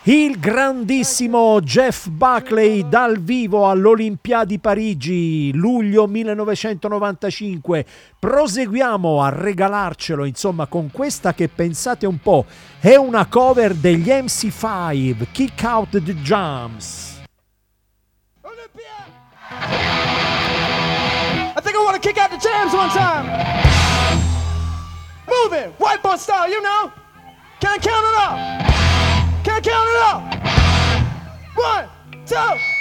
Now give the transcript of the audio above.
Il grandissimo Jeff Buckley dal vivo all'Olimpiadi Parigi, luglio 1995. Proseguiamo a regalarcelo, insomma, con questa che, pensate un po', è una cover degli MC5, Kick Out the Jams. I think I want to kick out the jams one time. Move it, white boy style, you know. Can I count it up? Can I count it up? 1, 2.